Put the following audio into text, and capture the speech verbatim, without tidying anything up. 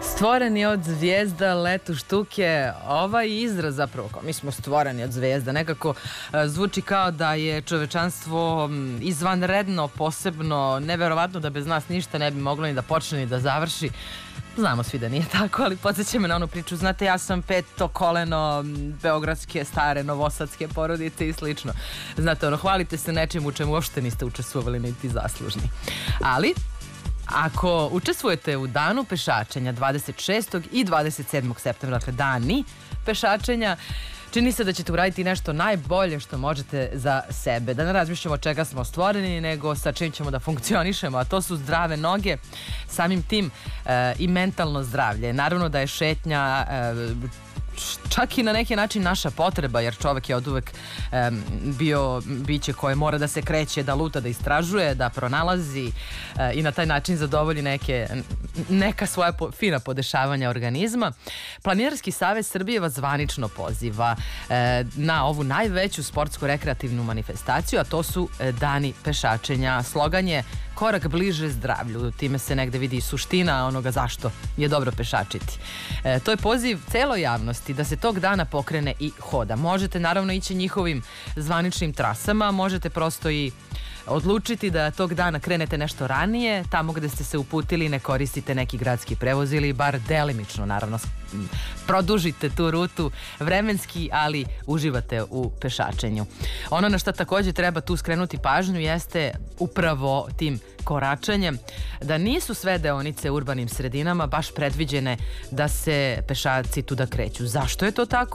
Stvoreni od zvijezda, letu štuke, ovaj izraz zapravo, kao mi smo stvoreni od zvijezda, nekako e, zvuči kao da je čovečanstvo m, izvanredno, posebno, neverovatno da bez nas ništa ne bi moglo ni da počne ni da završi. Znamo svi da nije tako, ali podsjeća me na onu priču. Znate, ja sam peto koleno beogradske, stare, novosadske porodice i slično. Znate, ono, hvalite se nečim u čemu uopšte niste učestvovali niti zaslužni. Ali ako učestvujete u danu pešačenja dvadeset šestog i dvadeset sedmog septembra, dakle dani pešačenja, čini se da ćete uraditi nešto najbolje što možete za sebe. Da ne razmišljamo od čega smo stvoreni, nego sa čim ćemo da funkcionišemo, a to su zdrave noge, samim tim e, i mentalno zdravlje. Naravno da je šetnja e, čak i na neki način naša potreba, jer čovek je oduvek um, bio biće koje mora da se kreće, da luta, da istražuje, da pronalazi uh, i na taj način zadovolji neke, neka svoja po, fina podešavanja organizma. Planinarski savez Srbije vas zvanično poziva uh, na ovu najveću sportsko-rekreativnu manifestaciju, a to su uh, dani pešačenja. Slogan je korak bliže zdravlju. Time se negde vidi suština onoga zašto je dobro pešačiti. E, to je poziv celoj javnosti da se tog dana pokrene i hoda. Možete naravno ići njihovim zvaničnim trasama, možete prosto i odlučiti da tog dana krenete nešto ranije, tamo gde ste se uputili ne koristite neki gradski prevoz ili bar delimično, naravno, produžite tu rutu vremenski, ali uživate u pešačenju. Ono na što takođe treba tu skrenuti pažnju jeste upravo tim koračanjem, da nisu sve deonice u urbanim sredinama baš predviđene da se pešaci tu da kreću. Zašto je to tako?